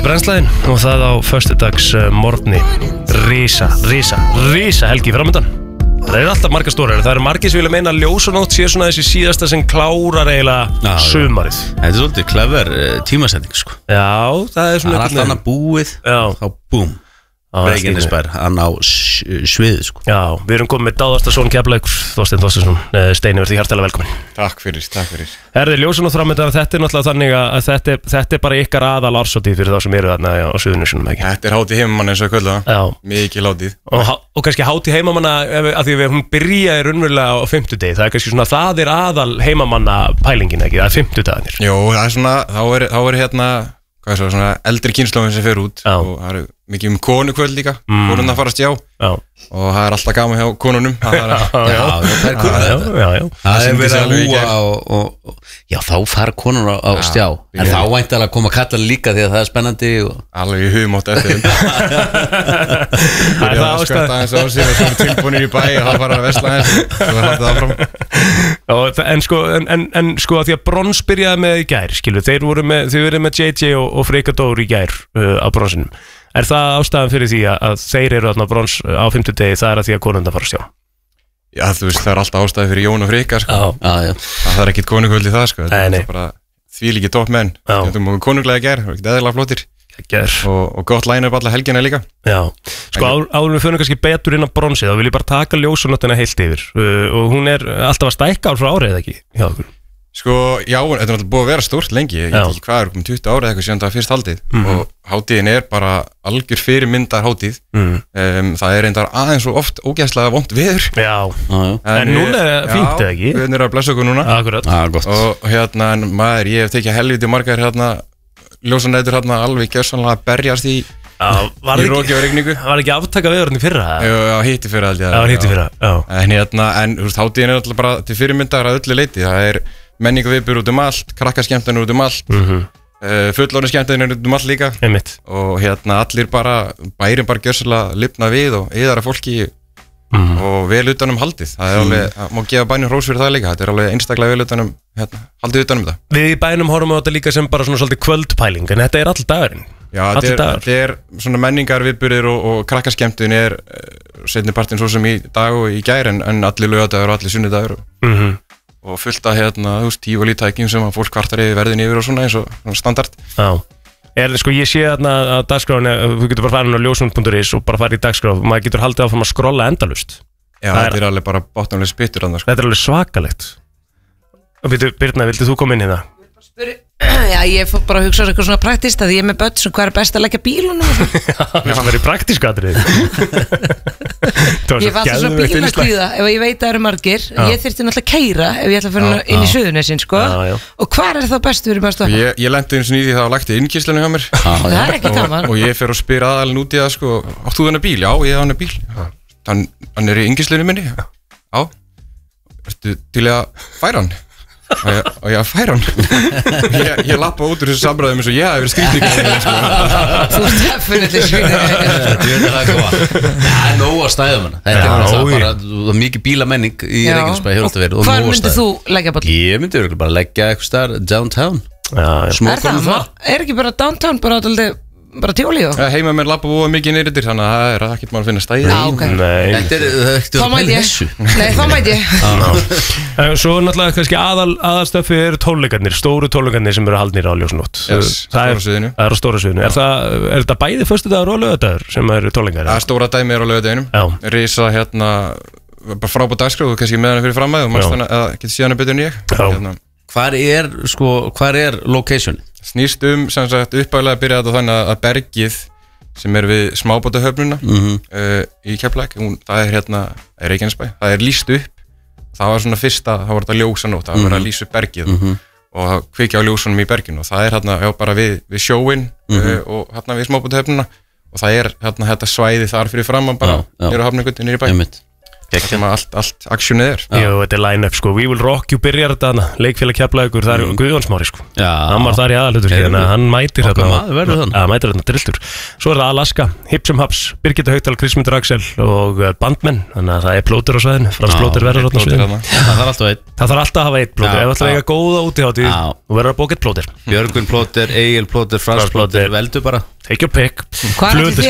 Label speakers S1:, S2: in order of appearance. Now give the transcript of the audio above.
S1: brennslæðin og það á föstudags morgni. Rísa helgi framöndan. Það eru alltaf margar stórar. Það eru margir sem vilja meina að ljósanótt sé svona þessi síðasta sem klárar eiginlega sumarið.
S2: Þetta er svolítið clever tímasetning sko.
S1: Já, það er svona
S2: allt annað búið. Þá búm Reykjanesbær hann á sviði sko.
S1: Já, við erum komið með Dáðastason Keflavíkur Þorsteinn Þorsteinsson, Steini verði hjartalega velkomin.
S3: Takk fyrir.
S1: Herði ljósanótt framöndan, þetta er náttúrulega þannig að þetta er bara ykkar aðal árshátíð fyrir þá sem eru þarna á Suðurnesjunum, ekki?
S3: Þetta er hátíð heimamanna eins og kvölda. Mikið hátíð.
S1: Og kannski hátíð heimamanna af því hún byrjaði raunverulega á 50 degi. Það er kannski svona, það er aðal heimamanna pælingin, ekki? Það er 50 dagarnir.
S3: Jó, það er svona, þá er hérna, hvað er svona eldri kynslóðin sem fer út og það eru mikið konukvöld líka, konurna farast já og það er alltaf gaman hjá konunum.
S2: Það er verið að húa og já, þá fara konur á stjá en þá væntalega koma kallar líka því að það er spennandi
S3: alveg í hugmátt eftir það er það ástæð aðeins á sig og svo er tilbúinir í bæ og það fara að vesla eins og það haldið áfram.
S1: En sko að því að brons byrjaði með í gær, skilur, þau verið með JJ og Frikadór í gær á bronsinum. Er það ástæðan fyrir því að þeir eru þarna brons á 50 degi, það er að því að konundar fara að stjá?
S3: Já, þú veist, það er alltaf ástæði fyrir Jón og Frikka, sko. Það er ekkit konungvöld í það, sko. Það er bara þvílíkir topp menn. Þú múið konunglega gær, það er ekkit eðlilega flottir. Og gott line-up alla helgina líka. Já, sko áður við fyrir kannski betur inn á bronsið, þá vil ég bara taka ljósanóttina heilt yfir. Og hún er alltaf að stækka ár frá árið, ekki? Já, sko, já, þetta er náttúrulega búið að vera stórt lengi, ég veit ekki hvað er 20 ára eitthvað síðan það fyrst haldið og hátíðin er bara algjör fyrirmyndar hátíð. Það er reyndar aðeins og oft ógeðslega vont veður. En núna er fínt eða ekki? Við erum að blessa okkur núna.
S1: Akkurat.
S3: Og hérna, ég hef tekið helviti margar hérna ljósanætur hérna alveg gjörsanlega að berjast í roki og rigningu.
S1: Var ekki aftaka veðurinn í fyrra?
S3: Já, hitti fyrra held ég.
S1: Já, hitti fyrra, já.
S3: En hátíðin er alltaf bara til fyrirmyndar að öllu leyti. Það er menningarviðburð út allt, krakkaskemmtanir út allt, fullorðinskemmtanir út allt líka. Og hérna allir bærin bara gjörsamlega lifna við og yðara fólki og vel utanum haldið. Það er alveg, það má gefa bænum hrós fyrir það líka. Þetta er alveg einstaklega vel utanum, haldið utanum þetta.
S1: Við í bænum horfum á þetta líka sem bara svona svolítið kvöldpæling, en þetta er all dagurinn.
S3: Já, þetta er svona menningarviðburðir og krakkaskemmtun er seinni partinn svo sem í dag og í gær en allir laugardagur og allir sunnudagur. Og fullt af hérna, þú veist, tífólítækjum sem að fólk kvartar yfir verðin yfir og svona eins og standard.
S1: Já. Sko ég sé þarna að dagskráin, þú getur bara farið á ljósund.is og bara farið í dagskrá og maður getur haldið áfram að skrolla endalaust.
S3: Já, þetta er alveg bara botnumlega spyttur þarna, sko.
S1: Þetta er alveg svakalegt. Og Birna, viltu þú koma inn í það?
S4: Já, ég fór bara að hugsa eitthvað svona praktist að ég er með börn sem hvað er best að leggja bílunum.
S1: Það verður praktísku atriði.
S4: Ég var alltaf svo bílakvíða ef ég veit að það eru margir. Ég þyrfti náttúrulega að keyra ef ég ætla að fyrir inn í Suðurnesin, sko. Og hvar er þá bestu fyrir maður að stoppa?
S3: Ég lendi eins og nýði það að lagti innkeyslunum hjá mér.
S4: Það er ekki gaman.
S3: Og ég fer og spyr aðalinn út í það, sko, áttu þú þennan bíl? Já, ég á þennan bíl. Hann er í innkeyslunum minni. Já. Ertu til að færa hann? Og ég færa hann. Ég lappa út úr þessu samræðum eins og ég hef verið skrýtningur.
S4: Þú ert definitely skrýtningur.
S2: Það er nóg að stæðum hana. Þetta er bara mikið bílamenning í Reykjanesbæ hefur alltaf verið.
S4: Hvar myndið þú leggja bát?
S2: Ég myndi bara leggja eitthvað starf downtown.
S4: Er ekki bara downtown bara tjóli og?
S3: Heima með lappa búa mikið neyrir þannig að það er ekkert maður að finna stæði.
S4: Þá mæti ég. Nei, þá mæti ég.
S1: Svo náttúrulega kannski aðalstöfi eru tónleikarnir, stóru tónleikarnir sem eru haldnir á ljósanótt.
S3: Stóra sviðinu.
S1: Það er á stóra sviðinu. Er þetta bæði föstudagur og laugardagur sem eru tónleikar?
S3: Það er stóra dæmi er á laugardaginum. Risa hérna, bara frábært dagskrá og kannski með hana fyrir fram að og mannst hana að geta síðan betur en ég.
S2: Hvar er location?
S3: Snýst sem sagt uppálega að byrja þetta þannig að bergið sem er við smábátahöfnuna í Keflavík, það er hérna í Reykjanesbæ, það er lýst upp. Það var svona fyrsta, það var þetta ljósanótt, það var að lýsa upp bergið og kveikja á ljósunum í berginu og það er hérna bara við sjóin og hérna við smábátahöfnuna og það er hérna þetta svæði þar fyrir framan bara nýra hafningundi nýri bæ. Sem allt aksjónið er.
S1: Jú, þetta er line-up, sko. We Will Rock You byrjar þetta hana. Leikfélag Keflavíkur, það er Guðjón Smári, sko. Hann var þar í aðalhlutur, þannig að hann mætir þetta. Mætir þetta drilltur. Svo er það Alaska, Hips Haps, Birgitta Haugdal, Krismundur Axel og bandmenn. Þannig að það er plótur á svæðinu. Frans plótur verður á svæðinu.
S2: Það þarf alltaf eitt.
S1: Það þarf alltaf að hafa eitt plótur. Ef alltaf eiga góða útihátíð, þú verður að bóka eitt plótur.
S2: Björgvin plótur, Egil plótur, Frans plótur, veldu bara.
S1: Take your pick.
S4: Hvað er